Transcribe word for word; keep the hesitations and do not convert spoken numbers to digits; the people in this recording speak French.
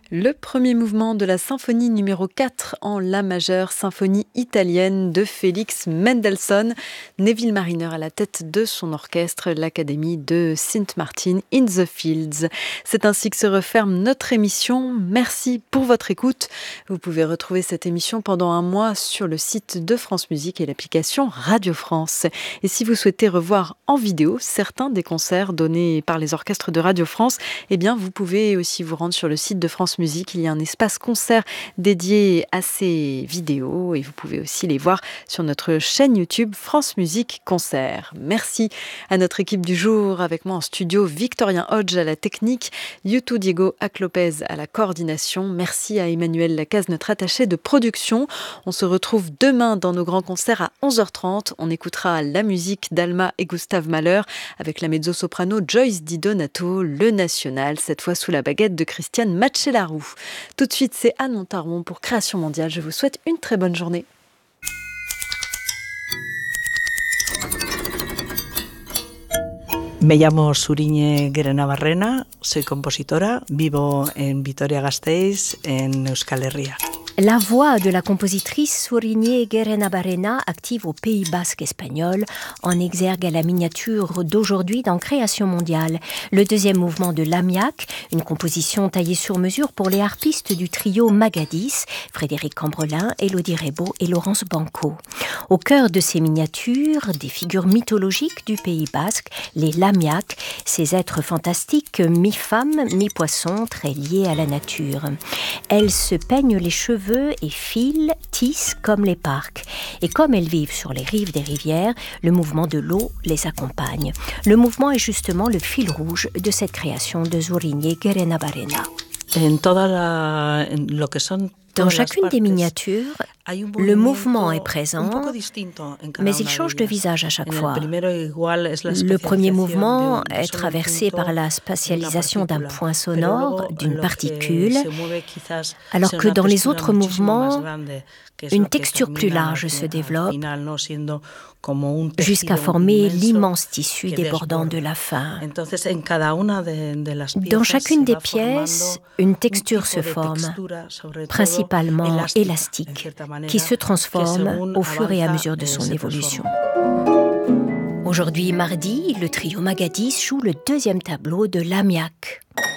Le premier mouvement de la symphonie numéro quatre en La majeur, symphonie italienne de Félix Mendelssohn. Neville Marriner à la tête de son orchestre, l'Académie de Saint Martin in the Fields. C'est ainsi que se referme notre émission. Merci pour votre écoute. Vous pouvez retrouver cette émission pendant un mois sur le site de France Musique et l'application Radio France. Et si vous souhaitez revoir en vidéo certains des concerts donnés par les orchestres de Radio France, eh bien vous pouvez aussi vous rendre sur le site de France Musique. Il y a un espace concert dédié à ces vidéos et vous pouvez aussi les voir sur notre chaîne YouTube France Musique Concert. Merci à notre équipe du jour. Avec moi en studio, Victorien Hodge à la technique, Yutu Diego Aclopez à la coordination. Merci à Emmanuel Lacaze, notre attaché de production. On se retrouve demain dans nos grands concerts à onze heures trente. On écoutera la musique d'Alma et Gustave Mahler avec la mezzo-soprano Joyce Di Donato, le National, cette fois sous la baguette de Christiane Macellaro. Tout de suite, c'est Anne Montaron pour Création Mondiale. Je vous souhaite une très bonne journée. Me llamo Zuriñe Guerenabarrena, soy compositora, vivo en Vitoria-Gasteiz, en Euskal Herria. La voix de la compositrice Zuriñe Guerenabarrena, active au Pays basque espagnol, en exergue à la miniature d'aujourd'hui dans Création mondiale. Le deuxième mouvement de l'Amiac, une composition taillée sur mesure pour les harpistes du trio Magadis, Frédéric Cambrelin, Élodie Rebaud et Laurence Banco. Au cœur de ces miniatures, des figures mythologiques du Pays basque, les Lamiac, ces êtres fantastiques, mi-femmes, mi-poissons, très liés à la nature. Elles se peignent les cheveux et filent, tissent comme les parcs. Et comme elles vivent sur les rives des rivières, le mouvement de l'eau les accompagne. Le mouvement est justement le fil rouge de cette création de Zuriñe Guerenabarrena. En toda la, en lo que son Dans chacune des miniatures, le mouvement est présent, mais il change de visage à chaque fois. Le premier mouvement est traversé par la spatialisation d'un point sonore, d'une particule, alors que dans les autres mouvements, une texture plus large se développe jusqu'à former l'immense tissu débordant de la fin. Dans chacune des pièces, une texture se forme, principalement élastique, qui se transforme au fur et à mesure de son évolution. Aujourd'hui, mardi, le trio Magadis joue le deuxième tableau de l'Amiac.